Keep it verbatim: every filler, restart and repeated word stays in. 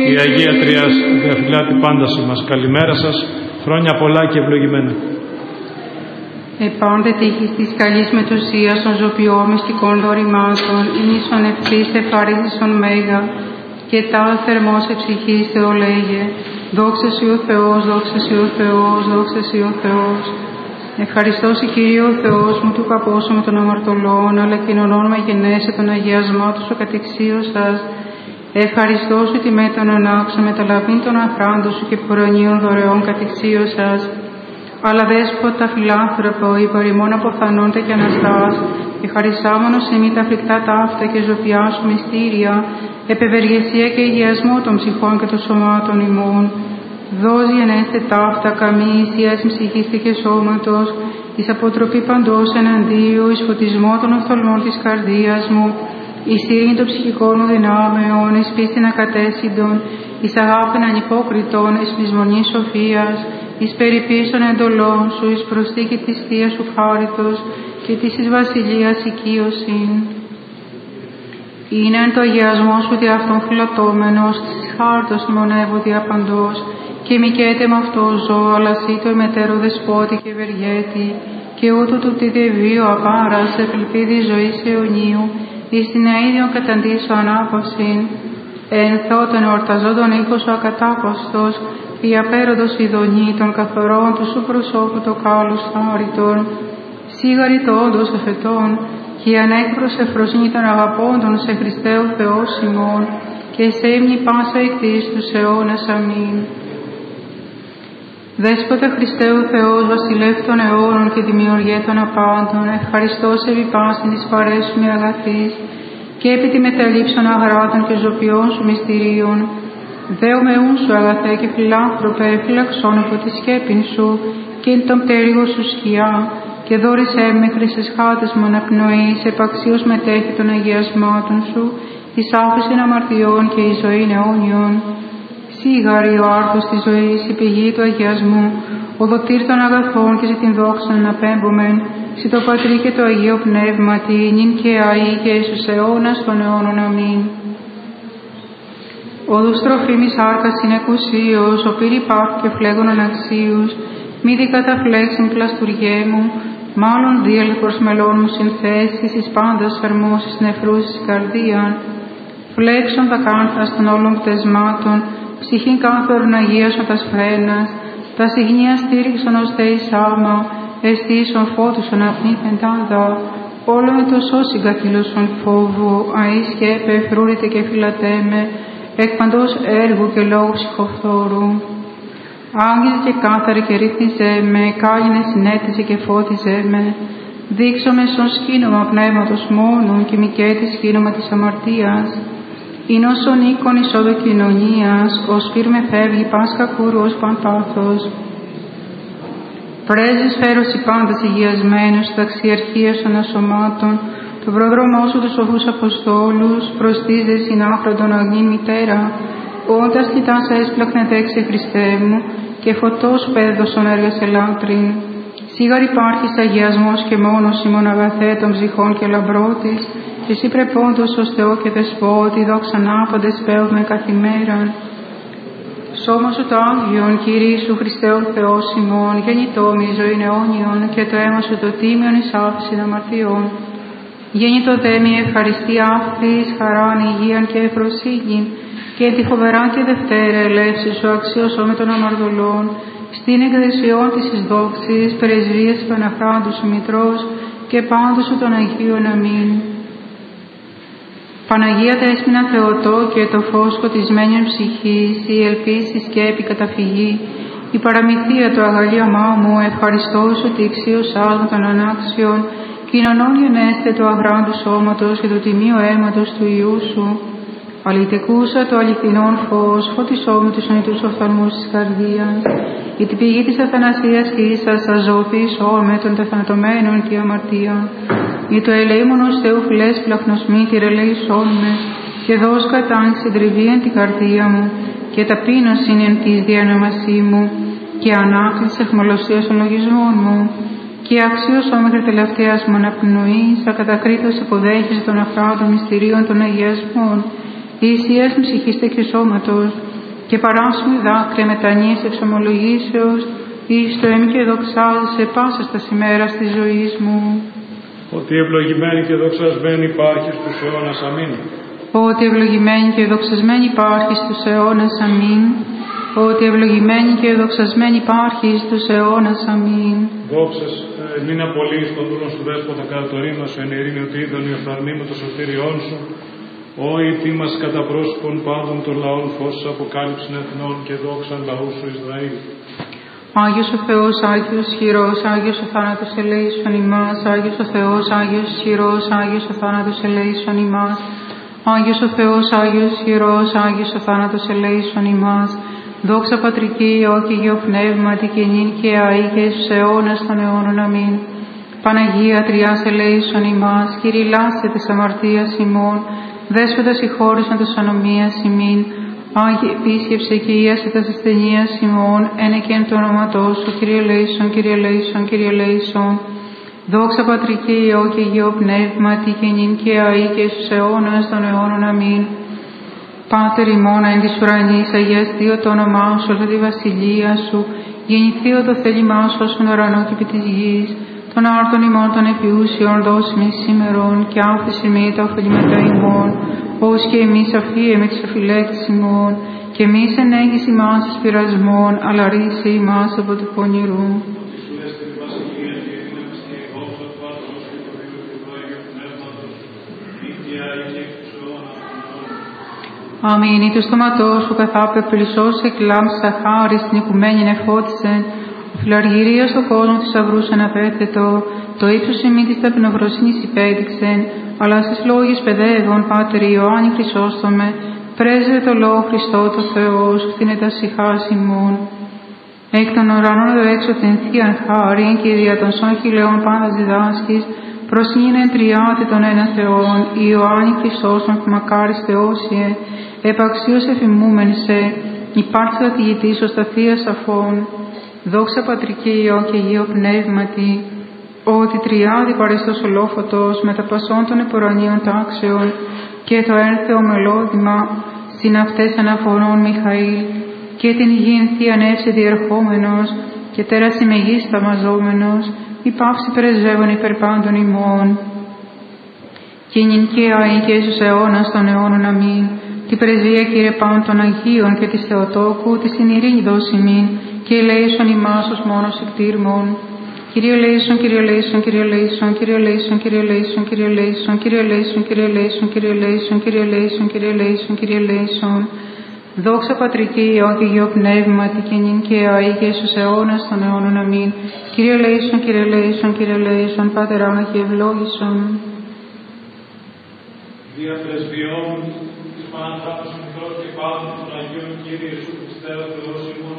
Η Αγία Τριάς διαφυλάτη πάντα μας. Καλημέρα σας, χρόνια πολλά και ευλογημένα. Επάντε τύχης της καλής μετουσίας των ζωπιών μυστικών δωρημάτων, ίσον ευθύς ευχαρίστησον μέγα, και τα θερμός εψυχής Θεολέγε. Δόξα Συ ο Θεός, δόξα Συ ο Θεός, δόξα Συ ο Θεός. Ευχαριστώ Συ Κύριε ο Θεός μου του καπόσωμα των αμαρτωλών, αλλά κοινωνών με γενέσε τον αγιασμάτων σου κατεξίωσας. Ευχαριστώ Σου τη με τον ανάξω μεταλαβήν των αφράντων Σου και πουρανίων δωρεών κατεξίωσας. Αλλά δέσποτα φιλάνθρωπο, υπερημών αποθανόντα και αναστάς, και χαρισάμενος εμεί τα φρικτά ταύτα και ζωπιά Σου μυστήρια, επευεργεσία και υγιασμό των ψυχών και των σωμάτων ημών. Δώσ' γενέστε ταύτα καμή ισίας ψυχής και σώματος, εις αποτροπή παντός εναντίου, εις φωτισμό των οφθαλμών της καρδίας μου, εις ειρήνη των ψυχικών μου δυνάμεων, εις πίστην ακατέσυντων, εις αγάπην ανυπόκριτων, εις μνησμονής σοφίας, εις περιποίησον εντολών Σου, εις προσθήκη της Θείας Σου χάριτος και της εις βασιλείας οικείωσιν. Είναι εν το αγιασμό Σου δι' αυτόν φυλατώμενος, της χάρτος μονεύω δια παντός, και μικέτε με αυτό ζω, αλλά Συ το ημετέρω δεσπότη και ευεργέτη, και ούτω του τη διεβίω απάρας, επελπίδη ζωής αιωνίου, εις την αΐδιον καταντήσω ανάπαυσιν. Ένθω τον εορταζόντων οίκος ο ακατάπαυστος, η απέροντος ειδονή των καθορών του Σου προσώπου το κάλους χάριτον, σίγαρη το όντως εφετών, και η ανέκπρος εφροσύνη των αγαπώντων σε Χριστέου Θεός ημών, και σε ύμνη πάσα εκτής τους αιώνας. Αμήν. Δέσποτε Χριστέου Θεός, βασιλεύ των αιώνων και δημιουργέ των απάντων, ευχαριστώ σε επί πάσιν της παρέσου με αγαθής, και επί τη μεταλήψων αγράτων και ζωπιών Σου μυστηρίων. Δέομαι ούν Σου αγαθέ και φιλάνθρωπε, φυλαξών από τη σκέπην Σου, και εν τον πτέρυγο Σου σκιά, και δόρισέ με χρυσές χάτες μου αναπνοής, επαξίως μετέχει των αγιασμάτων Σου, εις άφησιν αμαρτιών και η ζωήν αιώνιον. Σίγαρη ο άρθος της ζωής, η πηγή του αγιασμού, ο δοτήρ των αγαθών και σε την δόξα να απέμπομεν, σε το Πατρί και το Αγίο Πνεύματι, νυν και αεί και εις τους αιώνας των αιώνων. Αμήν. Όδους τροφήμης άρκας είναι εκουσίως, ο πύρ υπάρχου και φλέγων αναξίους, μη δι καταφλέξιν πλαστουργέ μου, μάλλον διέλθος μελών μου συνθέσεις, εις πάντας αρμόσεις νεφρούς εις καρδίαν, φλέξον τα κάνθρας των όλων πτεσμάτων, ψυχήν κάθορον αγίασον τας φρένας, τα συγνία στήριξον ως Θεής άμα, εστίσον φώτουσον απνή πεντάδα, όλο με το σώσιν καθήλωσον φόβου, αείς και επεφρούρητε και φυλατέμε, εκ παντός έργου και λόγου ψυχοφθόρου. Άγγιζε και κάθαρε και ρίχνιζε με, κάλυνε συνέτησε και φώτιζε με, δείξω με στον σκήνομα πνεύματος μόνου και μικέτη σκήνομα της αμαρτίας. Είναι όσον οίκον εισόδο κοινωνίας, ως πύρ με φεύγει πας κακούρου ως παν πάθος. Πρέζεις φέρος οι πάντας υγιασμένους, ταξιαρχίας των ασωμάτων, το πρόδρομό Σου τους σοφούς Αποστόλους, προστίζε συνάφροντον αγνήν μητέρα, όντας κοιτάς έσπλαχνεται εξε Χριστέ μου, και φωτός πέδωσον έργας ελάτριν. Σίγαρ υπάρχεις αγιασμός και μόνος ημών αγαθέ των ψυχών και λαμπρότης, και Συ πρεπόντος ως Θεό και Δεσπότη, δόξα νάπαντες πέωμε καθημέραν. Σώμα Σου το Άγιον, Κύριε Σου Χριστέ ο Θεός ημών, γεννητό μη ζωήν αιώνιον, και το αίμα Σου το τίμιον εις άφησιν αμαρτιών. Γεννητό δε μη ευχαριστή αύθης, χαράν, υγείαν και ευφροσύνην, και τη φοβερά και δευτέρα ελεύση Σου αξιώσω με των αμαρτωλών, στην εκδεσιόν της εις δόξης, πρεσβείας Παναχράντου Σου Μητρός, και πάντου Σου των Αγίων. Αμήν. Παναγία Δέσποινα Θεοτό και το φως σκοτισμένων ψυχής, η ελπίση σκέπη καταφυγή, η παραμυθία του αγαλίαμά μου, ευχαριστώ Σου τη ηξίωσάς μου των ανάξιων, κοινωνών γενέστε του αγράντου σώματος και του τιμίου αίματος του Υιού Σου. Αλητικούσα το αληθινόν φως, φώτισό μου τους ονειτούς οφθαλμούς της καρδίας, η την πηγή της αθανασίας και ίσας αζώθησό με των τεθανατωμένων και αμαρτίων, η το ελεήμονος Θεού φιλές πλαχνος μη τυρελέησόν με, και δώσ' κατάν συντριβίαν την καρδία μου, και ταπείνωσιν εν της διανομασή μου, και ανάκληση αιχμαλωσίας των λογισμών μου, και αξίωσο μέχρι τελευταίας μου αναπνοής, ακατακρίτως υποδέχεσαι των αφράτων μυστηρίων των αγιασμών, η ισίας ψυχής και σώματος, και παράσιμη δάκρυα μετανοίας εξομολογήσεως, εις το εμ και δοξάζεσαι πάσα στα ημέρας της ζωής μου. Ότι ευλογημένη και δοξασμένη υπάρχει στους αιώνας. Αμήν. Ότι ευλογημένη και δοξασμένη υπάρχει στους αιώνας. Αμήν. Ότι ευλογημένη και δοξασμένη υπάρχει στους αιώνας. Αμήν. Δόξας μην απολύεις τον δούλον σου δέσποτα κατά το ρήμα σου, εν ειρήνη ότι είδον η οφθαλμή με το σωτήριόν σου. Ω ητή μας κατά πρόσωπον πάντων των λαών φως αποκάλυψην εθνών και δόξαν λαού σου Ισραήλ. Άγιος ο Θεός, Άγιος ισχυρός, Άγιος ο θάνατος ελέησον ημάς. Άγιος ο Θεός, Άγιος ισχυρός, Άγιος ο θάνατος ελέησον ημάς. Άγιος ο Θεός, Άγιος ισχυρός, Άγιος ο θάνατος ελέησον ημάς. Δόξα Πατρική, Υιό και Αγίο Πνεύματι και νυν και αεί και στους αιώνας των αιώνων. Αμήν. Παναγία Τριάς ελέησον ημάς. Κύριε λάσε της αμαρτίας ημών. Δέσποτα συγχώρησον της ανομίας ημίν. Άγιε επίσκεψε και ίασε τας ασθενείας ημών. Ένε και εν το όνοματό σου, Κύριε ελέησον, Κύριε ελέησον, Κύριε ελέησον. Δόξα Πατρική, Υιό και Αγίο Πνεύματι και νυν και αεί και στους αιώνας των αιώνων. Αμήν. Πάτερ ημών εν της ουρανής, αγιαστείο το όνομά σου, ορθώ τη βασιλεία σου, γεννηθείο το θέλημά σου ως τον ουρανό και επί της γης. Των άρτων ημών των επιούσιων δώσιμη σήμερον και άφηση μη τα ωφελήματα ημών, ως και εμείς αφίε με τις οφειλέτες ημών, και εμείς ενέγγις ημάς εις πειρασμών, αλλά ρίσε ημάς από του πονηρού. Αμήν. Ή το στόματό σου καθάπε πλησός εκλάμψα χάρη στην οικουμένη εφώτισε, ο φιλαργυρίας του κόσμου θησαυρούς αναπέθετο, το ύψος ημί της ταπεινοφροσύνης υπέδειξεν, αλλά στις λόγες παιδεύων, Πάτερ Ιωάννη Χρυσόστομε, πρέσβε το λόγο Χριστό το Θεό σου, φθήνε τα ψυχάς ημών. Εκ των ουρανών εδώ έξω την θείαν χάριν και δια των σών χιλιών πάντα διδάσκεις, προσύνεν τριάτη των ένα Θεών, Ιωάννη Χρυσόστομε που μακάρις Θεόσιε, επαξίως εφημούμεν σε, υπάρξει καθηγητής ως τα θεία σαφών. Δόξα Πατρική, Υιό και Αγίο Πνεύματι, ότι τριάδι παρεστός ολόφωτος με τα πασών των επουρανίων τάξεων και το ένθεο μελώδημα συν αυτές αναφορών Μιχαήλ και την υγιήν θείαν εύση διερχόμενος και τέραση μεγής θαυμαζόμενος, υπάυση πρεσβεύων υπερ πάντων ημών. Και νυν και αεί και στους αιώνας των αιώνων. Αμήν. Την πρεσβεία Κύριε πάντων των Αγίων και της Θεοτόκου, της εν ειρήνη δώσει μην, και ελέησον ημάς ως μόνος εκτήρμων. Κύριε ελέησον, Κύριε ελέησον, Κύριε ελέησον, Κύριε ελέησον, Κύριε ελέησον, Κύριε ελέησον, Κύριε ελέησον, Κύριε ελέησον, Κύριε ελέησον, Κύριε ελέησον, Κύριε ελέησον, Κύριε ελέησον. Δόξα Πατρική, Υιό και Αγίο Πνεύματι και νυν και αεί και στους αιώνας των αιώνων. Αμήν. Κύριε ελέησον, Κύριε ελέησον, Κύριε ελέησον, Πάτερ Άγιε ευλόγησον. Δια πρεσβειών της Παναθάπους Μητρός και Πάτων των Αγίων Κύριε Ιησού Χριστέ ο Θεός ημών